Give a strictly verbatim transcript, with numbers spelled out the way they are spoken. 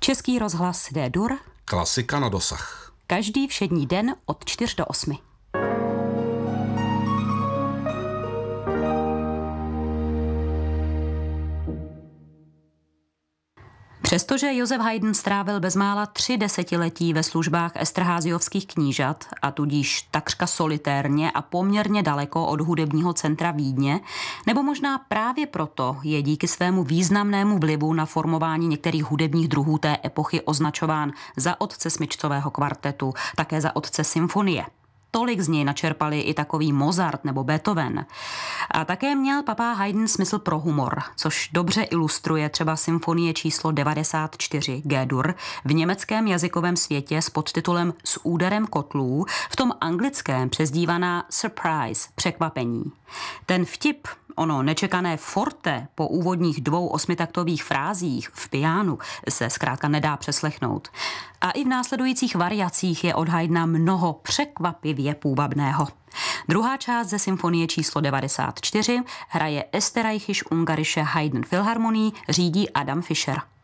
Český rozhlas D-dur. Klasika na dosah. Každý všední den od čtyř do osmi. Přestože Josef Haydn strávil bezmála tři desetiletí ve službách esterházyovských knížat a tudíž takřka solitérně a poměrně daleko od hudebního centra Vídně, nebo možná právě proto je díky svému významnému vlivu na formování některých hudebních druhů té epochy označován za otce smyčcového kvartetu, také za otce symfonie. Tolik z něj načerpali i takový Mozart nebo Beethoven. A také měl papá Haydn smysl pro humor, což dobře ilustruje třeba symfonie číslo devadesát čtyři G-dur v německém jazykovém světě s podtitulem S úderem kotlů, v tom anglickém přezdívaná surprise, překvapení. Ten vtip, ono nečekané forte po úvodních dvou osmitaktových frázích v pianu se zkrátka nedá přeslechnout. A i v následujících variacích je od Haydna mnoho překvapivě půvabného. Druhá část ze symfonie číslo devadesát čtyři hraje Österreichische Ungarische Haydn Philharmonie, řídí Adam Fischer.